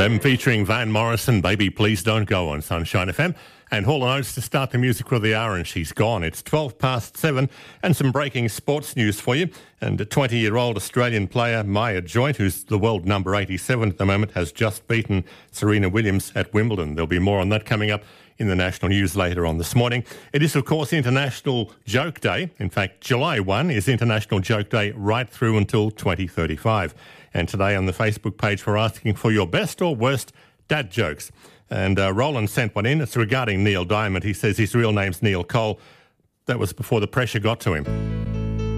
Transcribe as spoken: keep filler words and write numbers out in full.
Them featuring Van Morrison, Baby Please Don't Go on Sunshine F M. And Hall and Oates to start the music with the hour, and she's gone. It's twelve past seven, and some breaking sports news for you. And a twenty-year-old Australian player, Maya Joint, who's the world number eighty-seven at the moment, has just beaten Serena Williams at Wimbledon. There'll be more on that coming up in the national news later on this morning. It is, of course, International Joke Day. In fact, July first is International Joke Day right through until twenty thirty-five. And today on the Facebook page, we're asking for your best or worst dad jokes. And uh, Roland sent one in. It's regarding Neil Diamond. He says his real name's Neil Cole. That was before the pressure got to him.